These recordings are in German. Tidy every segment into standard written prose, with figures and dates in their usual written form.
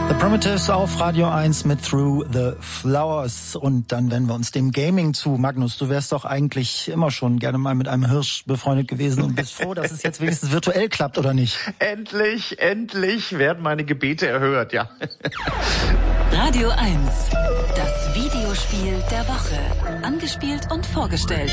The Primitives auf Radio 1 mit Through the Flowers. Und dann wenden wir uns dem Gaming zu. Magnus, du wärst doch eigentlich immer schon gerne mal mit einem Hirsch befreundet gewesen und bist froh, dass es jetzt wenigstens virtuell klappt, oder nicht? Endlich werden meine Gebete erhört, ja. Radio 1, das Videospiel der Woche. Angespielt und vorgestellt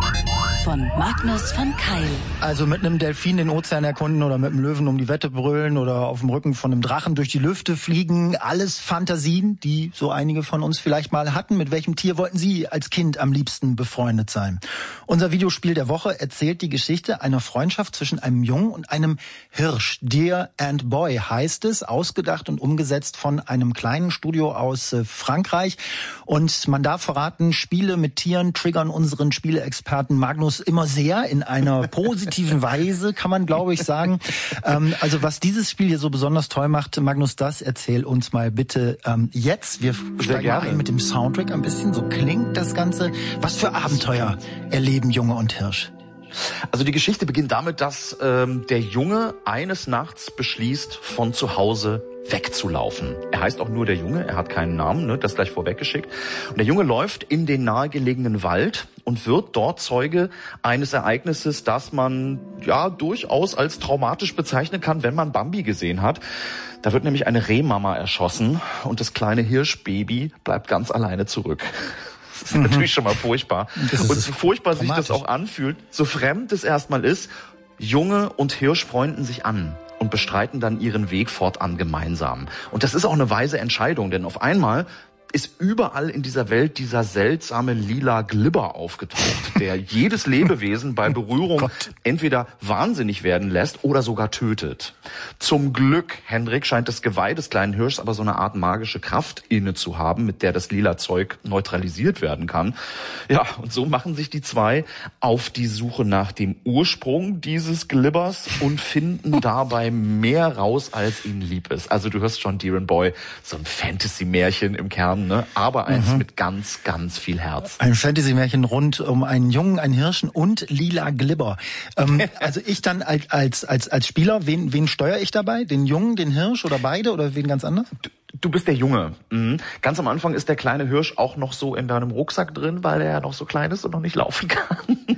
von Magnus von Keil. Also mit einem Delfin den Ozean erkunden oder mit einem Löwen um die Wette brüllen oder auf dem Rücken von einem Drachen durch die Lüfte fliegen. Alles Fantasien, die so einige von uns vielleicht mal hatten. Mit welchem Tier wollten Sie als Kind am liebsten befreundet sein? Unser Videospiel der Woche erzählt die Geschichte einer Freundschaft zwischen einem Jungen und einem Hirsch. Deer and Boy heißt es, ausgedacht und umgesetzt von einem kleinen Studio aus Frankreich. Und man darf verraten, Spiele mit Tieren triggern unseren Spieleexperten Magnus immer sehr in einer positiven Weise, kann man glaube ich sagen. Also was dieses Spiel hier so besonders toll macht, Magnus, das erzähl uns mal bitte jetzt. Wir steigen mal ein mit dem Soundtrack ein bisschen, so klingt das Ganze. Was für Abenteuer erleben Junge und Hirsch? Also die Geschichte beginnt damit, dass der Junge eines Nachts beschließt, von zu Hause wegzulaufen. Er heißt auch nur der Junge, er hat keinen Namen, ne, das gleich vorweggeschickt. Und der Junge läuft in den nahegelegenen Wald und wird dort Zeuge eines Ereignisses, das man ja durchaus als traumatisch bezeichnen kann, wenn man Bambi gesehen hat. Da wird nämlich eine Rehmama erschossen und das kleine Hirschbaby bleibt ganz alleine zurück. Das ist natürlich schon mal furchtbar. Und so furchtbar sich das auch anfühlt, so fremd es erstmal ist, Junge und Hirsch freunden sich an und bestreiten dann ihren Weg fortan gemeinsam. Und das ist auch eine weise Entscheidung, denn auf einmal ist überall in dieser Welt dieser seltsame lila Glibber aufgetaucht, der jedes Lebewesen bei Berührung entweder wahnsinnig werden lässt oder sogar tötet. Zum Glück, Hendrik, scheint das Geweih des kleinen Hirschs aber so eine Art magische Kraft inne zu haben, mit der das lila Zeug neutralisiert werden kann. Ja, und so machen sich die zwei auf die Suche nach dem Ursprung dieses Glibbers und finden dabei mehr raus, als ihnen lieb ist. Also du hörst schon, Deer and Boy, so ein Fantasy-Märchen im Kern, ne? Aber eins mit ganz, ganz viel Herz. Ein Fantasy-Märchen rund um einen Jungen, einen Hirschen und lila Glibber. Also ich dann als Spieler, wen steuere ich dabei? Den Jungen, den Hirsch oder beide oder wen ganz anders? Du bist der Junge. Mhm. Ganz am Anfang ist der kleine Hirsch auch noch so in deinem Rucksack drin, weil er ja noch so klein ist und noch nicht laufen kann.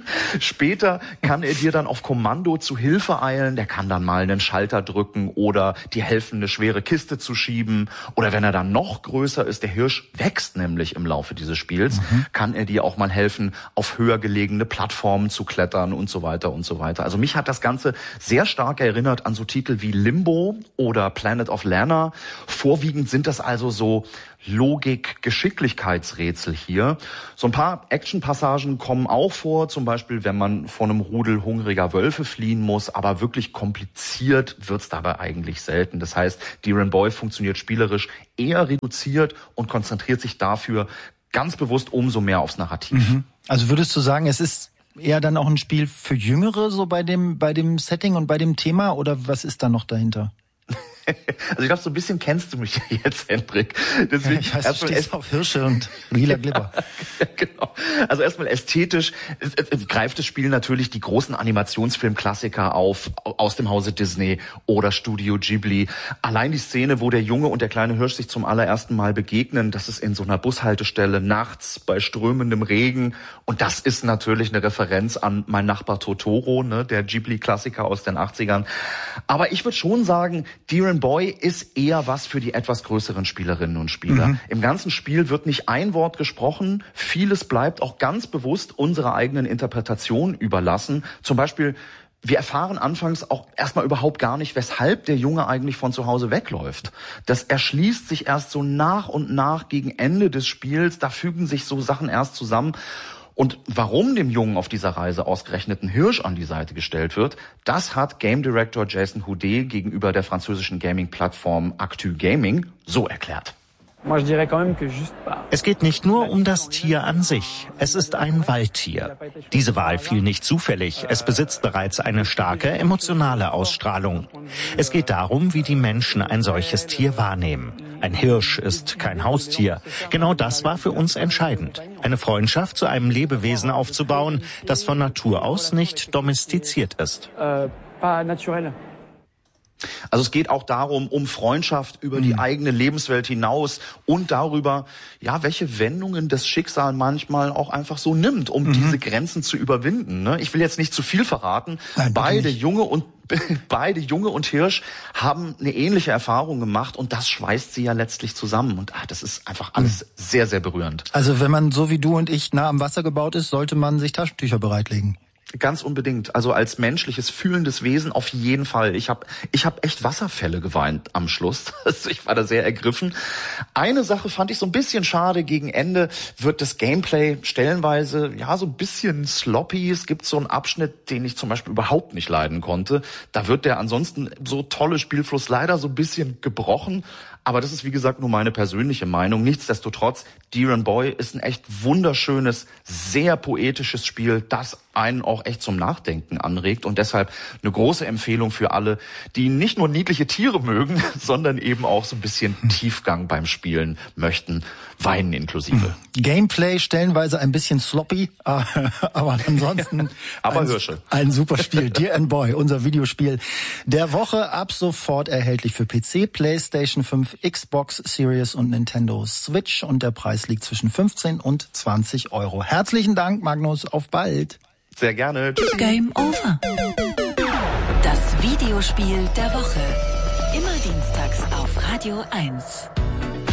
Später kann er dir dann auf Kommando zu Hilfe eilen. Der kann dann mal einen Schalter drücken oder dir helfen, eine schwere Kiste zu schieben. Oder wenn er dann noch größer ist, der Hirsch wächst nämlich im Laufe dieses Spiels, kann er dir auch mal helfen, auf höher gelegene Plattformen zu klettern und so weiter und so weiter. Also mich hat das Ganze sehr stark erinnert an so Titel wie Limbo oder Planet of Lana. Vorwiegend sind das also so Logik-Geschicklichkeitsrätsel hier. So ein paar Action-Passagen kommen auch vor, zum Beispiel, wenn man vor einem Rudel hungriger Wölfe fliehen muss, aber wirklich kompliziert wird's dabei eigentlich selten. Das heißt, Deer and Boy funktioniert spielerisch eher reduziert und konzentriert sich dafür ganz bewusst umso mehr aufs Narrativ. Also würdest du sagen, es ist eher dann auch ein Spiel für Jüngere, so bei dem Setting und bei dem Thema, oder was ist da noch dahinter? Also ich glaube, so ein bisschen kennst du mich jetzt, Hendrik. Deswegen ich weiß, du stehst auf Hirsche und lila Glibber. Ja, genau. Also erstmal ästhetisch greift das Spiel natürlich die großen Animationsfilmklassiker auf, aus dem Hause Disney oder Studio Ghibli. Allein die Szene, wo der Junge und der kleine Hirsch sich zum allerersten Mal begegnen, das ist in so einer Bushaltestelle nachts bei strömendem Regen. Und das ist natürlich eine Referenz an Mein Nachbar Totoro, ne, der Ghibli-Klassiker aus den 80ern. Aber ich würde schon sagen, Deer and Boy ist eher was für die etwas größeren Spielerinnen und Spieler. Im ganzen Spiel wird nicht ein Wort gesprochen. Vieles bleibt auch ganz bewusst unserer eigenen Interpretation überlassen. Zum Beispiel, wir erfahren anfangs auch erstmal überhaupt gar nicht, weshalb der Junge eigentlich von zu Hause wegläuft. Das erschließt sich erst so nach und nach gegen Ende des Spiels. Da fügen sich so Sachen erst zusammen. Und warum dem Jungen auf dieser Reise ausgerechnet ein Hirsch an die Seite gestellt wird, das hat Game Director Jason Houdet gegenüber der französischen Gaming-Plattform Actu Gaming so erklärt. Es geht nicht nur um das Tier an sich. Es ist ein Waldtier. Diese Wahl fiel nicht zufällig. Es besitzt bereits eine starke emotionale Ausstrahlung. Es geht darum, wie die Menschen ein solches Tier wahrnehmen. Ein Hirsch ist kein Haustier. Genau das war für uns entscheidend. Eine Freundschaft zu einem Lebewesen aufzubauen, das von Natur aus nicht domestiziert ist. Also es geht auch darum, um Freundschaft über die eigene Lebenswelt hinaus und darüber, ja, welche Wendungen das Schicksal manchmal auch einfach so nimmt, um diese Grenzen zu überwinden. Ne? Ich will jetzt nicht zu viel verraten. Nein, beide Junge und Hirsch haben eine ähnliche Erfahrung gemacht und das schweißt sie ja letztlich zusammen. Und das ist einfach alles sehr, sehr berührend. Also wenn man so wie du und ich nah am Wasser gebaut ist, sollte man sich Taschentücher bereitlegen. Ganz unbedingt. Also als menschliches, fühlendes Wesen auf jeden Fall. Ich hab echt Wasserfälle geweint am Schluss. Also ich war da sehr ergriffen. Eine Sache fand ich so ein bisschen schade. Gegen Ende wird das Gameplay stellenweise ja so ein bisschen sloppy. Es gibt so einen Abschnitt, den ich zum Beispiel überhaupt nicht leiden konnte. Da wird der ansonsten so tolle Spielfluss leider so ein bisschen gebrochen. Aber das ist, wie gesagt, nur meine persönliche Meinung. Nichtsdestotrotz, Deer and Boy ist ein echt wunderschönes, sehr poetisches Spiel, das einen auch echt zum Nachdenken anregt. Und deshalb eine große Empfehlung für alle, die nicht nur niedliche Tiere mögen, sondern eben auch so ein bisschen Tiefgang beim Spielen möchten, Weinen inklusive. Gameplay stellenweise ein bisschen sloppy, aber ansonsten aber Hirsche. Ein super Spiel. Deer and Boy, unser Videospiel der Woche, ab sofort erhältlich für PC, PlayStation 5, Xbox Series und Nintendo Switch. Und der Preis liegt zwischen 15 und 20 Euro. Herzlichen Dank, Magnus. Auf bald. Sehr gerne. Tschüss. Game over. Das Videospiel der Woche. Immer dienstags auf Radio 1.